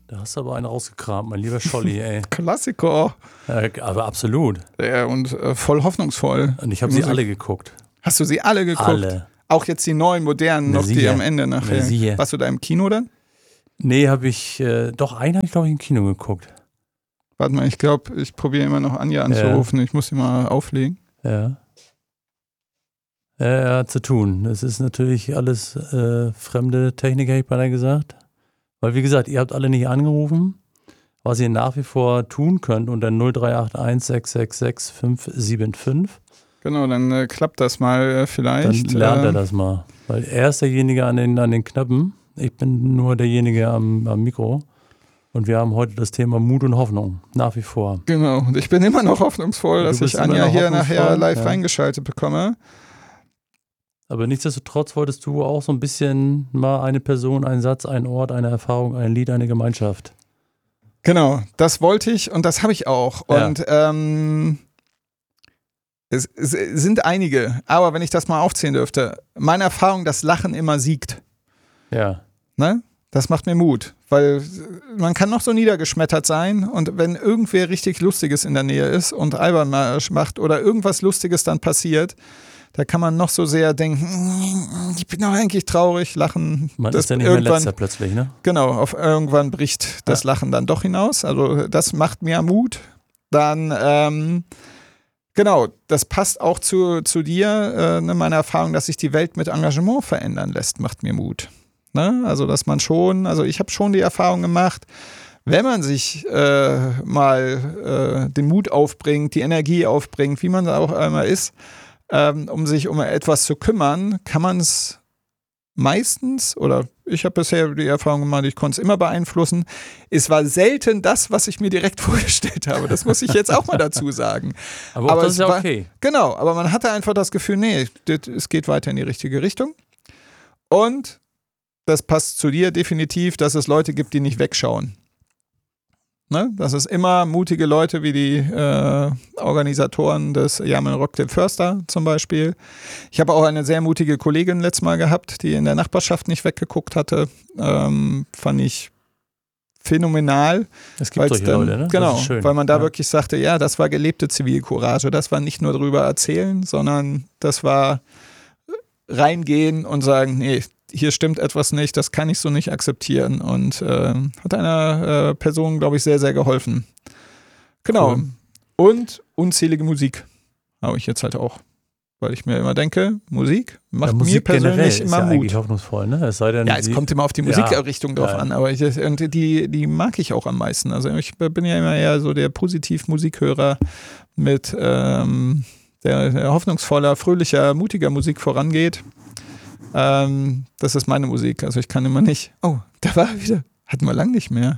Da hast du aber einen rausgekramt, mein lieber Scholli, ey. Klassiker. Ja, aber absolut. Ja, und voll hoffnungsvoll. Und ich habe sie alle geguckt. Hast du sie alle geguckt? Alle. Auch jetzt die neuen, modernen, noch die am Ende nachher. Siehe. Warst du da im Kino dann? Nee, habe ich, doch einen habe ich, glaube ich, im Kino geguckt. Warte mal, ich glaube, ich probiere immer noch Anja anzurufen. Ich muss sie mal auflegen. Ja. Ja, zu tun. Es ist natürlich alles fremde Technik, hätte ich beinahe gesagt. Weil, wie gesagt, ihr habt alle nicht angerufen. Was ihr nach wie vor tun könnt unter 0381 666 575. Genau, dann klappt das mal vielleicht. Dann lernt er das mal. Weil er ist derjenige an den Knappen. Ich bin nur derjenige am Mikro. Und wir haben heute das Thema Mut und Hoffnung, nach wie vor. Genau, und ich bin immer noch hoffnungsvoll, dass ich Anja hier nachher live reingeschaltet bekomme. Aber nichtsdestotrotz wolltest du auch so ein bisschen mal eine Person, einen Satz, einen Ort, eine Erfahrung, ein Lied, eine Gemeinschaft. Genau, das wollte ich und das habe ich auch. Ja. Und es sind einige, aber wenn ich das mal aufzählen dürfte, meine Erfahrung, dass Lachen immer siegt. Ja. Ne? Das macht mir Mut, weil man kann noch so niedergeschmettert sein und wenn irgendwer richtig Lustiges in der Nähe ist und albern macht oder irgendwas Lustiges dann passiert, da kann man noch so sehr denken, ich bin doch eigentlich traurig, lachen. Man ist ja nicht mehr letzter plötzlich, ne? Genau, irgendwann bricht das Lachen dann doch hinaus. Also das macht mir Mut. Dann, genau, das passt auch zu dir. Meine Erfahrung, dass sich die Welt mit Engagement verändern lässt, macht mir Mut. Ne? Also dass man schon, also ich habe schon die Erfahrung gemacht, wenn man sich mal den Mut aufbringt, die Energie aufbringt, wie man da auch einmal ist, um sich um etwas zu kümmern, kann man es meistens, oder ich habe bisher die Erfahrung gemacht, ich konnte es immer beeinflussen. Es war selten das, was ich mir direkt vorgestellt habe. Das muss ich jetzt auch mal dazu sagen. Aber das ist ja okay. Genau, aber man hatte einfach das Gefühl, nee, es geht weiter in die richtige Richtung. Und das passt zu dir definitiv, dass es Leute gibt, die nicht wegschauen. Ne? Dass es immer mutige Leute wie die Organisatoren des Jamel Rock dem Förster zum Beispiel. Ich habe auch eine sehr mutige Kollegin letztes Mal gehabt, die in der Nachbarschaft nicht weggeguckt hatte. Fand ich phänomenal. Es gibt solche Leute, ne? Genau, weil man da wirklich sagte, ja, das war gelebte Zivilcourage. Das war nicht nur drüber erzählen, sondern das war reingehen und sagen, nee, hier stimmt etwas nicht, das kann ich so nicht akzeptieren und hat einer Person, glaube ich, sehr, sehr geholfen. Genau. Cool. Und unzählige Musik habe ich jetzt halt auch, weil ich mir immer denke, Musik macht mir persönlich immer Mut. Eigentlich hoffnungsvoll, ne? Es sei denn, es kommt immer auf die Musikrichtung drauf an, aber die mag ich auch am meisten. Also ich bin ja immer eher so der Positiv-Musikhörer mit der hoffnungsvoller, fröhlicher, mutiger Musik vorangeht. Das ist meine Musik. Also ich kann immer nicht. Oh, da war er wieder. Hatten wir lang nicht mehr.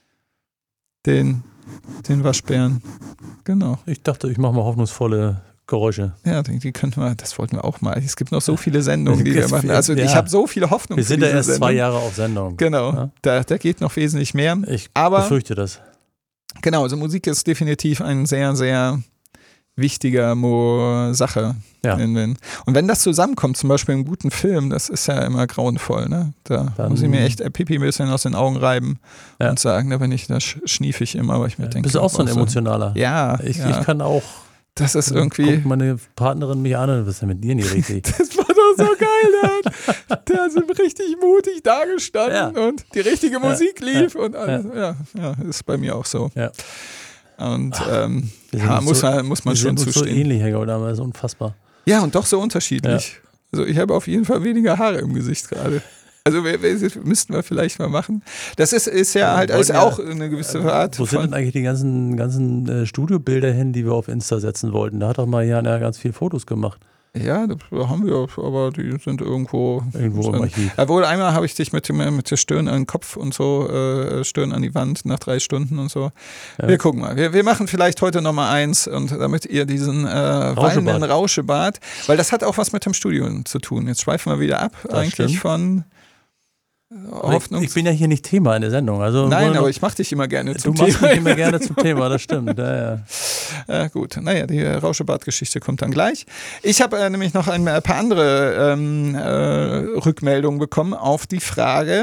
Den Waschbären. Genau. Ich dachte, ich mache mal hoffnungsvolle Geräusche. Ja, die könnten wir, das wollten wir auch mal. Es gibt noch so viele Sendungen, die wir machen. Also ich habe so viel Hoffnung. Wir sind ja erst 2 Jahre auf Sendung. Genau. Ja? Da geht noch wesentlich mehr. Ich befürchte das. Genau, also Musik ist definitiv ein sehr, sehr wichtiger Sache. Ja. Und wenn das zusammenkommt, zum Beispiel im guten Film, das ist ja immer grauenvoll, ne? Da muss ich mir echt Pipi ein bisschen aus den Augen reiben und sagen, da schnief ich immer, weil ich mir denke. Bist du auch so ein Emotionaler? Ja. Ich kann auch. Das ist irgendwie. Guckt meine Partnerin mich an und was ist denn mit dir nicht richtig? Das war doch so geil, der ist richtig mutig dagestanden und die richtige Musik lief und alles. Ja, ist bei mir auch so. Ja. Und muss man schon zustehen. So ähnlich, Herr Gauder, aber das ist unfassbar. Ja, und doch so unterschiedlich. Ja. Also ich habe auf jeden Fall weniger Haare im Gesicht gerade. Also müssten wir vielleicht mal machen. Das ist ja halt ist auch eine gewisse Art. Wo sind denn eigentlich die ganzen Studiobilder hin, die wir auf Insta setzen wollten? Da hat doch mal Jana ganz viele Fotos gemacht. Ja, da haben wir, aber die sind irgendwo im Archiv. Obwohl, einmal habe ich dich mit der Stirn an den Kopf und so, Stirn an die Wand nach 3 Stunden und so. Ja. Wir gucken mal. Wir machen vielleicht heute nochmal eins und damit ihr diesen wallenden Rauschebart, weil das hat auch was mit dem Studio zu tun. Jetzt schweifen wir wieder ab eigentlich von Hoffnung. Ich bin ja hier nicht Thema in der Sendung. Also nein, aber ich mache dich immer gerne zum Thema. Du machst mich immer gerne zum Thema, das stimmt. Ja. Gut, naja, die Rauschebart-Geschichte kommt dann gleich. Ich habe nämlich noch ein paar andere Rückmeldungen bekommen auf die Frage,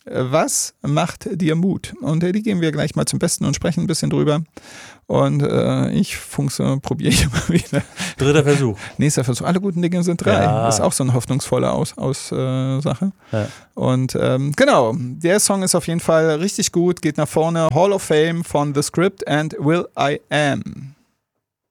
Was macht dir Mut? Und die gehen wir gleich mal zum Besten und sprechen ein bisschen drüber. Und ich probiere ich immer wieder. 3. Versuch. Nächster Versuch. Alle guten Dinge sind 3. Ja. Das ist auch so eine hoffnungsvolle Sache. Ja. Und genau, der Song ist auf jeden Fall richtig gut, geht nach vorne. Hall of Fame von The Script and Will I Am.